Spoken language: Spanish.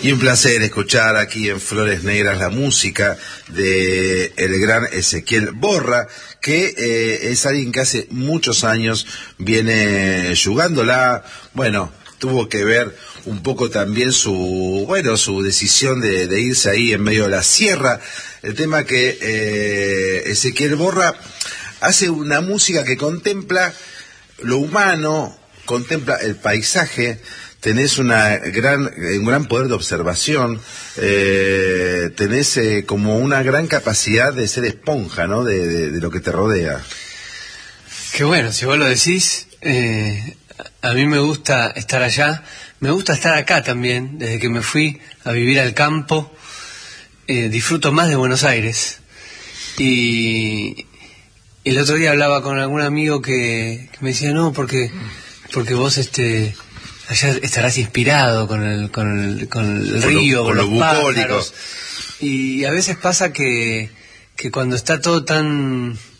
Y un placer escuchar aquí en Flores Negras la música de el gran Ezequiel Borra, que es alguien que hace muchos años viene yugándola. Bueno, tuvo que ver un poco también su decisión de irse ahí en medio de la sierra. El tema que Ezequiel Borra hace una música que contempla lo humano, contempla el paisaje. Tenés un gran poder de observación, tenés como una gran capacidad de ser esponja, ¿no? De lo que te rodea. Qué bueno, si vos lo decís, a mí me gusta estar allá, me gusta estar acá también, desde que me fui a vivir al campo, disfruto más de Buenos Aires. Y el otro día hablaba con algún amigo que me decía, no, porque vos allá estarás inspirado con el río, con los pájaros. Y a veces pasa que cuando está todo tan